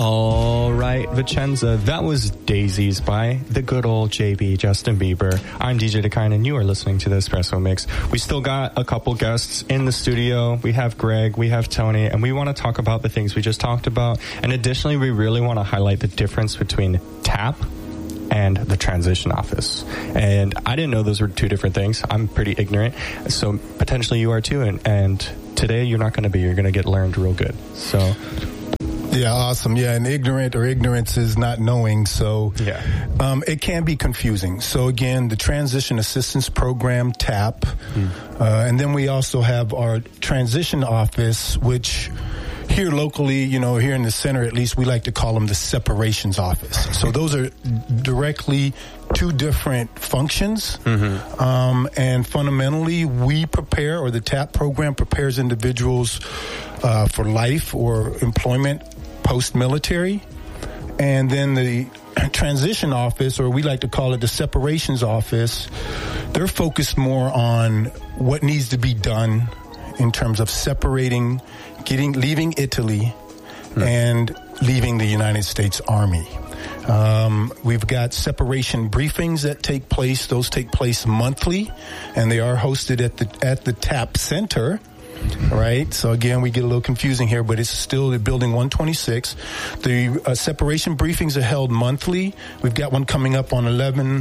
All right, Vicenza, that was Daisies by the good old JB, Justin Bieber. I'm DJ Dakine, and you are listening to the Espresso Mix. We still got a couple guests in the studio. We have Greg, we have Tony, and we want to talk about the things we just talked about. And additionally, we really want to highlight the difference between TAP and the transition office. And I didn't know those were two different things. I'm pretty ignorant, so potentially you are too. And today you're not going to be. You're going to get learned real good. So... Yeah, awesome. Yeah, and ignorance is not knowing, so it can be confusing. So again, the Transition Assistance Program, TAP, and then we also have our Transition Office, which here locally, here in the center at least, we like to call them the Separations Office. So those are directly two different functions, and fundamentally we prepare, or the TAP program prepares individuals for life or employment post-military. And then the Transition Office, or we like to call it the Separations Office, they're focused more on what needs to be done in terms of separating, leaving Italy and leaving the United States Army. We've got separation briefings that take place. Those take place monthly, and they are hosted at the TAP Center. Right. So again, we get a little confusing here, but it's still the Building 126. The separation briefings are held monthly. We've got one coming up on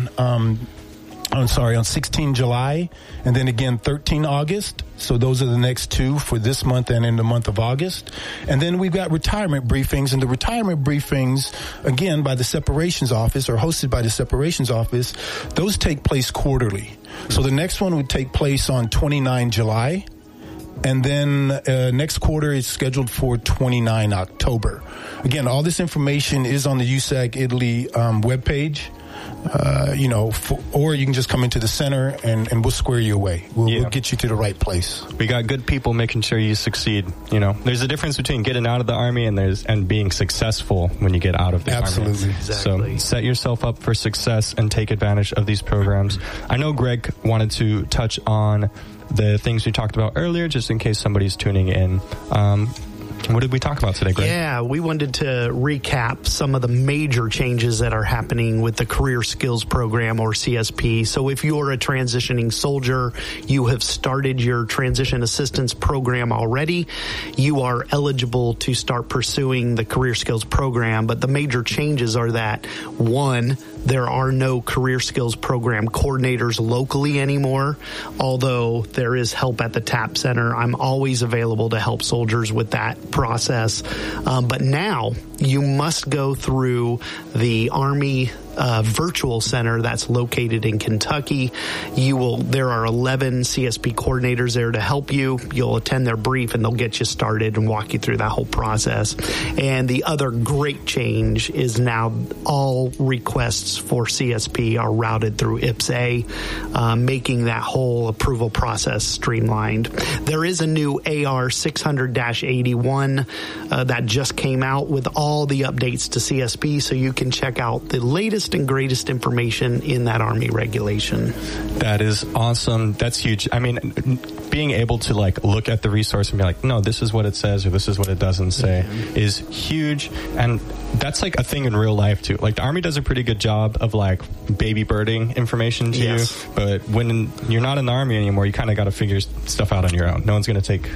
16 July, and then again 13 August. So those are the next two for this month and in the month of August. And then we've got retirement briefings, and the retirement briefings, again, by the Separations Office, or hosted by the Separations Office, those take place quarterly. So the next one would take place on 29 July. And then next quarter is scheduled for 29 October. Again, all this information is on the USAG Italy webpage. Or you can just come into the center and we'll square you away. We'll get you to the right place. We got good people making sure you succeed. There's a difference between getting out of the Army and being successful when you get out of the Army. Absolutely. So Exactly. set yourself up for success and take advantage of these programs. I know Greg wanted to touch on the things we talked about earlier, just in case somebody's tuning in. What did we talk about today, Greg? Yeah, we wanted to recap some of the major changes that are happening with the Career Skills Program, or CSP. So if you're a transitioning soldier, you have started your Transition Assistance Program already, you are eligible to start pursuing the Career Skills Program. But the major changes are that, one, there are no Career Skills Program coordinators locally anymore. Although there is help at the TAP Center, I'm always available to help soldiers with that process. But now you must go through the Army virtual center that's located in Kentucky. There are 11 CSP coordinators there to help you. You'll attend their brief and they'll get you started and walk you through that whole process. And the other great change is now all requests for CSP are routed through IPS-A, making that whole approval process streamlined. There is a new AR 600-81 that just came out with all the updates to CSP, so you can check out the latest and greatest information in that Army regulation. That is awesome. That's huge. I mean, being able to look at the resource and be like, no, this is what it says or this is what it doesn't say is huge. And that's a thing in real life too. The Army does a pretty good job of baby birding information to you, but when you're not in the Army anymore, you kind of got to figure stuff out on your own. No one's going to take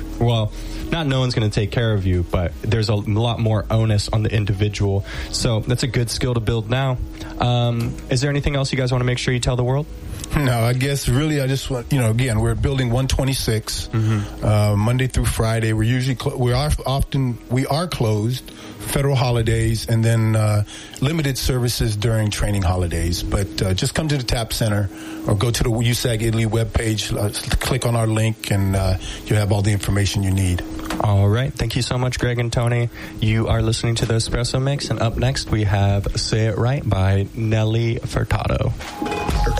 care of you, but there's a lot more onus on the individual. So that's a good skill to build now. Is there anything else you guys want to make sure you tell the world? No, I guess really I just want, again, we're building 126, Monday through Friday. We're usually, we are closed, federal holidays, and then limited services during training holidays. But just come to the TAP Center or go to the USAG Italy webpage, click on our link, and you'll have all the information you need. All right. Thank you so much, Greg and Tony. You are listening to the Espresso Mix, and up next we have Say It Right by Nelly Furtado.